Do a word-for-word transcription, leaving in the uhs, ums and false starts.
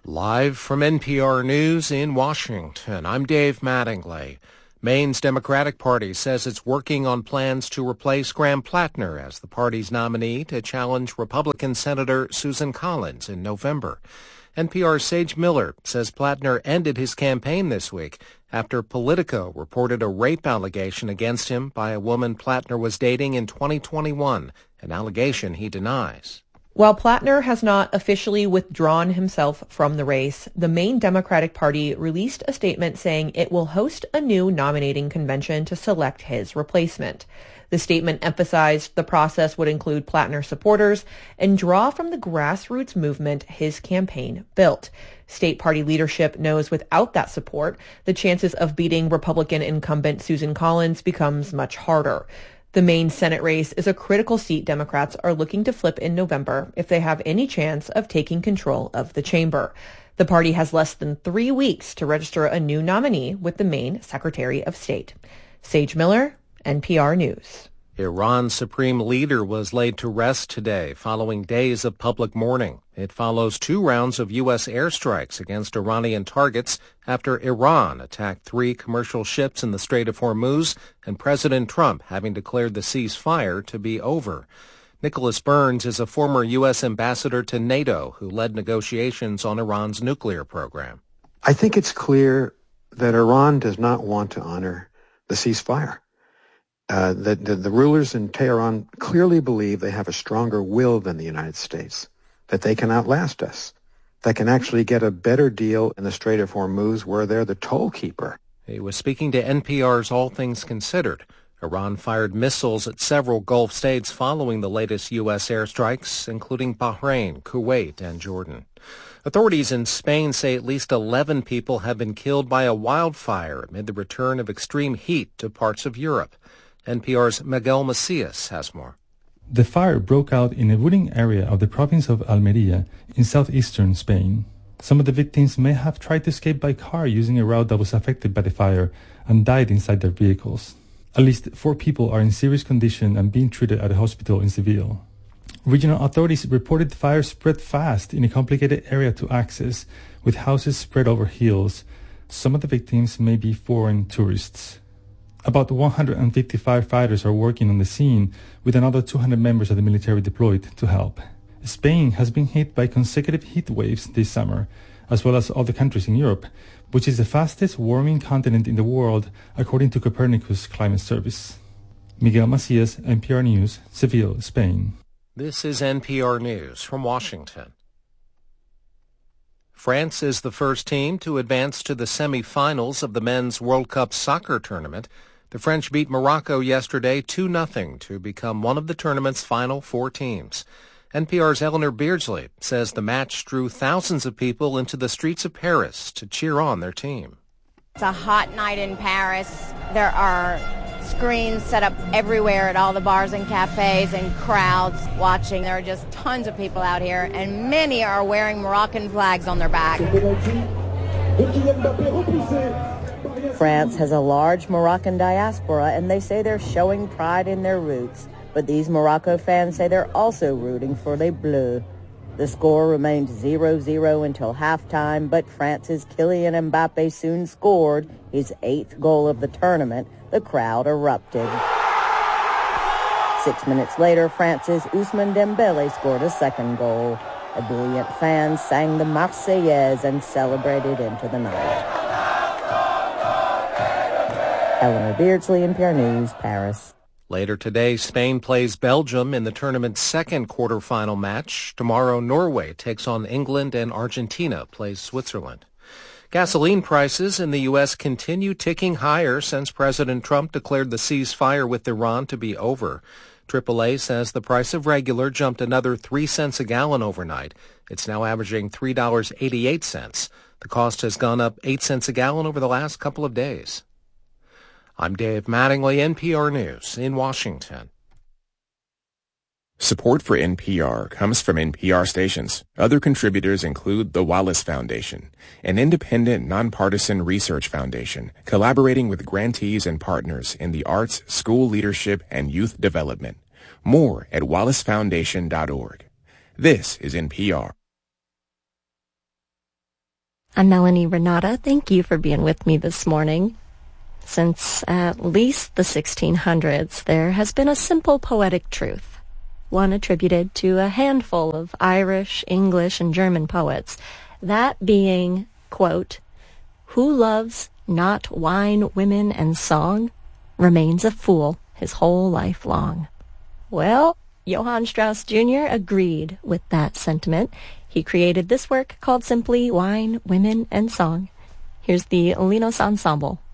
Live from N P R News in Washington, I'm Dave Mattingly. Maine's Democratic Party says it's working on plans to replace Graham Plattner as the party's nominee to challenge Republican Senator Susan Collins in November. N P R's Sage Miller says Plattner ended his campaign this week after Politico reported a rape allegation against him by a woman Plattner was dating in twenty twenty-one, an allegation he denies. While Plattner has not officially withdrawn himself from the race, the Maine Democratic Party released a statement saying it will host a new nominating convention to select his replacement. The statement emphasized the process would include Plattner supporters and draw from the grassroots movement his campaign built. State party leadership knows without that support, the chances of beating Republican incumbent Susan Collins becomes much harder. The Maine Senate race is a critical seat Democrats are looking to flip in November if they have any chance of taking control of the chamber. The party has less than three weeks to register a new nominee with the Maine Secretary of State. Sage Miller, N P R News. Iran's supreme leader was laid to rest today following days of public mourning. It follows two rounds of U S airstrikes against Iranian targets after Iran attacked three commercial ships in the Strait of Hormuz and President Trump having declared the ceasefire to be over. Nicholas Burns is a former U S ambassador to NATO who led negotiations on Iran's nuclear program. I think it's clear that Iran does not want to honor the ceasefire. Uh, the, the, the rulers in Tehran clearly believe they have a stronger will than the United States, that they can outlast us, that can actually get a better deal in the Strait of Hormuz where they're the toll keeper. He was speaking to N P R's All Things Considered. Iran fired missiles at several Gulf states following the latest U S airstrikes, including Bahrain, Kuwait, and Jordan. Authorities in Spain say at least eleven people have been killed by a wildfire amid the return of extreme heat to parts of Europe. N P R's Miguel Macias has more. The fire broke out in a wooded area of the province of Almería in southeastern Spain. Some of the victims may have tried to escape by car using a route that was affected by the fire and died inside their vehicles. At least four people are in serious condition and being treated at a hospital in Seville. Regional authorities reported the fire spread fast in a complicated area to access, with houses spread over hills. Some of the victims may be foreign tourists. About one hundred fifty firefighters are working on the scene, with another two hundred members of the military deployed to help. Spain has been hit by consecutive heat waves this summer, as well as other countries in Europe, which is the fastest warming continent in the world, according to Copernicus Climate Service. Miguel Macias, N P R News, Seville, Spain. This is N P R News from Washington. France is the first team to advance to the semifinals of the Men's World Cup soccer tournament. The French beat Morocco yesterday two nothing to become one of the tournament's final four teams. N P R's Eleanor Beardsley says the match drew thousands of people into the streets of Paris to cheer on their team. It's a hot night in Paris. There are screens set up everywhere at all the bars and cafes and crowds watching. There are just tons of people out here, and many are wearing Moroccan flags on their back. France has a large Moroccan diaspora, and they say they're showing pride in their roots. But these Morocco fans say they're also rooting for Les Bleus. The score remained zero zero until halftime, but France's Kylian Mbappe soon scored his eighth goal of the tournament. The crowd erupted. Six minutes later, France's Ousmane Dembele scored a second goal. Ebullient fans sang the Marseillaise and celebrated into the night. Eleanor Beardsley, N P R News, Paris. Later today, Spain plays Belgium in the tournament's second quarterfinal match. Tomorrow, Norway takes on England and Argentina plays Switzerland. Gasoline prices in the U S continue ticking higher since President Trump declared the ceasefire with Iran to be over. triple A says the price of regular jumped another three cents a gallon overnight. It's now averaging three dollars and eighty-eight cents. The cost has gone up eight cents a gallon over the last couple of days. I'm Dave Mattingly, N P R News in Washington. Support for N P R comes from N P R stations. Other contributors include the Wallace Foundation, an independent, nonpartisan research foundation collaborating with grantees and partners in the arts, school leadership, and youth development. More at wallace foundation dot org. This is N P R. I'm Melanie Renata. Thank you for being with me this morning. Since at least the sixteen hundreds, there has been a simple poetic truth, one attributed to a handful of Irish, English, and German poets, that being, quote, "Who loves not wine, women, and song remains a fool his whole life long." Well, Johann Strauss Junior agreed with that sentiment. He created this work called simply Wine, Women, and Song. Here's the Linos Ensemble